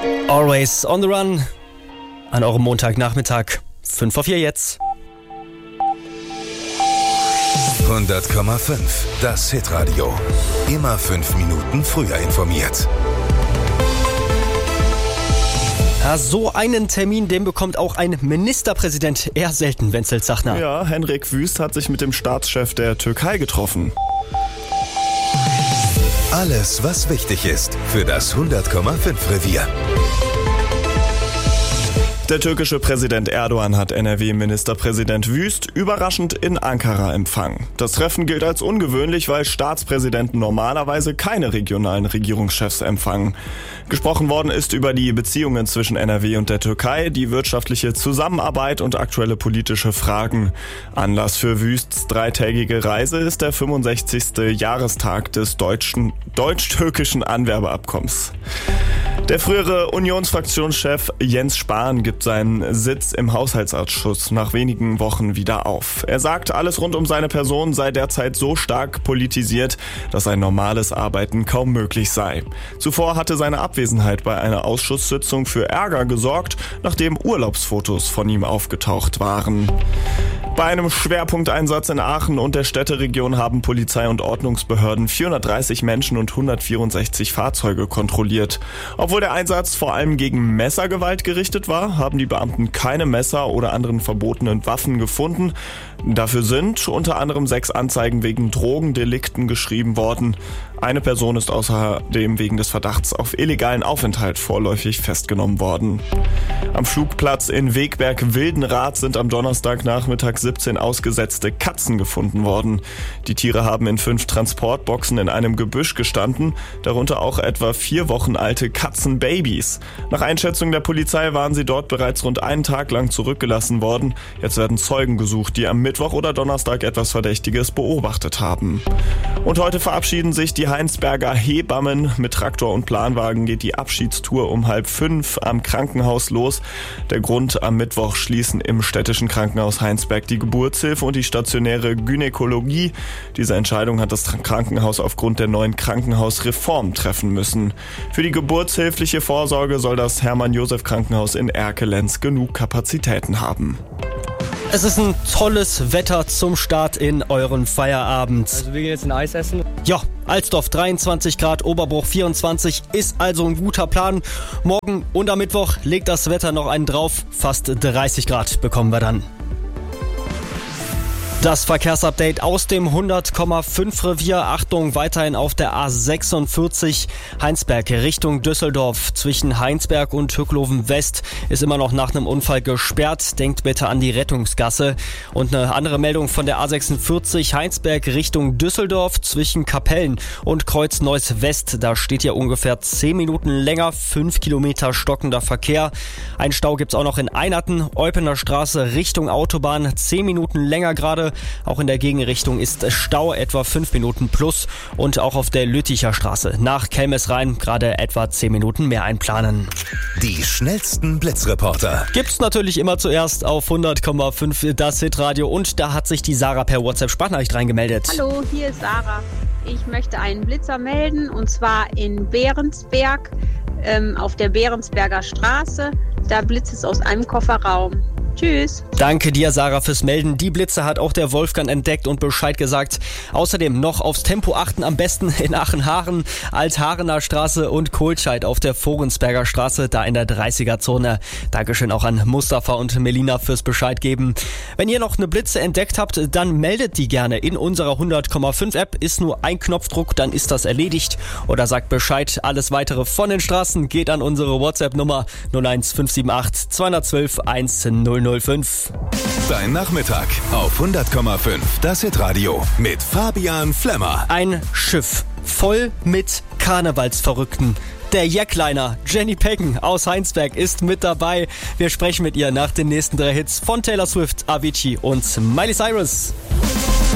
Always on the run an eurem Montagnachmittag. 5:04 jetzt. 100,5. Das Hitradio. Immer 5 Minuten früher informiert. Ja, so einen Termin, den bekommt auch ein Ministerpräsident eher selten, Wenzel Zachner. Ja, Henrik Wüst hat sich mit dem Staatschef der Türkei getroffen. Alles, was wichtig ist für das 100,5 Revier. Der türkische Präsident Erdogan hat NRW-Ministerpräsident Wüst überraschend in Ankara empfangen. Das Treffen gilt als ungewöhnlich, weil Staatspräsidenten normalerweise keine regionalen Regierungschefs empfangen. Gesprochen worden ist über die Beziehungen zwischen NRW und der Türkei, die wirtschaftliche Zusammenarbeit und aktuelle politische Fragen. Anlass für Wüsts 3-tägige Reise ist der 65. Jahrestag des deutsch-türkischen Anwerbeabkommens. Der frühere Unionsfraktionschef Jens Spahn gibt seinen Sitz im Haushaltsausschuss nach wenigen Wochen wieder auf. Er sagt, alles rund um seine Person sei derzeit so stark politisiert, dass ein normales Arbeiten kaum möglich sei. Zuvor hatte seine Abwesenheit bei einer Ausschusssitzung für Ärger gesorgt, nachdem Urlaubsfotos von ihm aufgetaucht waren. Bei einem Schwerpunkteinsatz in Aachen und der Städteregion haben Polizei und Ordnungsbehörden 430 Menschen und 164 Fahrzeuge kontrolliert. Obwohl der Einsatz vor allem gegen Messergewalt gerichtet war, haben die Beamten keine Messer oder anderen verbotenen Waffen gefunden. Dafür sind unter anderem 6 Anzeigen wegen Drogendelikten geschrieben worden. Eine Person ist außerdem wegen des Verdachts auf illegalen Aufenthalt vorläufig festgenommen worden. Am Flugplatz in Wegberg-Wildenrath sind am Donnerstagnachmittag 17 ausgesetzte Katzen gefunden worden. Die Tiere haben in 5 Transportboxen in einem Gebüsch gestanden, darunter auch etwa 4 Wochen alte Katzenbabys. Nach Einschätzung der Polizei waren sie dort bereits rund einen Tag lang zurückgelassen worden. Jetzt werden Zeugen gesucht, die am Mittwoch oder Donnerstag etwas Verdächtiges beobachtet haben. Und heute verabschieden sich die Heinsberger Hebammen. Mit Traktor und Planwagen geht die Abschiedstour um 4:30 am Krankenhaus los. Der Grund: am Mittwoch schließen im städtischen Krankenhaus Heinsberg die Geburtshilfe und die stationäre Gynäkologie. Diese Entscheidung hat das Krankenhaus aufgrund der neuen Krankenhausreform treffen müssen. Für die geburtshilfliche Vorsorge soll das Hermann-Josef-Krankenhaus in Erkelenz genug Kapazitäten haben. Es ist ein tolles Wetter zum Start in euren Feierabend. Also wir gehen jetzt ein Eis essen. Ja, Alsdorf 23 Grad, Oberbruch 24 ist also ein guter Plan. Morgen und am Mittwoch legt das Wetter noch einen drauf. Fast 30 Grad bekommen wir dann. Das Verkehrsupdate aus dem 100,5 Revier. Achtung, weiterhin auf der A46 Heinsberg Richtung Düsseldorf. Zwischen Heinsberg und Hückloven West ist immer noch nach einem Unfall gesperrt. Denkt bitte an die Rettungsgasse. Und eine andere Meldung von der A46 Heinsberg Richtung Düsseldorf zwischen Kapellen und Kreuz-Neuss West. Da steht ja ungefähr 10 Minuten länger, 5 Kilometer stockender Verkehr. Ein Stau gibt's auch noch in Einerten, Eupener Straße Richtung Autobahn, 10 Minuten länger gerade. Auch in der Gegenrichtung ist Stau, etwa 5 Minuten plus. Und auch auf der Lütticher Straße nach Kelmesrhein gerade etwa 10 Minuten mehr einplanen. Die schnellsten Blitzreporter Gibt's natürlich immer zuerst auf 100,5 das Hitradio. Und da hat sich die Sarah per WhatsApp-Sprachnachricht reingemeldet. Hallo, hier ist Sarah. Ich möchte einen Blitzer melden, und zwar in Behrensberg, auf der Behrensberger Straße. Da blitzt es aus einem Kofferraum. Tschüss. Danke dir, Sarah, fürs Melden. Die Blitze hat auch der Wolfgang entdeckt und Bescheid gesagt. Außerdem noch aufs Tempo achten, am besten in Aachen-Haaren, Altharener Straße und Kohlscheid auf der Vogelsberger Straße, da in der 30er-Zone. Dankeschön auch an Mustafa und Melina fürs Bescheid geben. Wenn ihr noch eine Blitze entdeckt habt, dann meldet die gerne in unserer 100,5 App. Ist nur ein Knopfdruck, dann ist das erledigt. Oder sagt Bescheid. Alles weitere von den Straßen geht an unsere WhatsApp-Nummer 01578 212 1005. Dein Nachmittag auf 100,5 das Hitradio mit Fabian Flemmer. Ein Schiff voll mit Karnevalsverrückten. Der Jackliner Jenny Peggen aus Heinsberg ist mit dabei. Wir sprechen mit ihr nach den nächsten 3 Hits von Taylor Swift, Avicii und Miley Cyrus.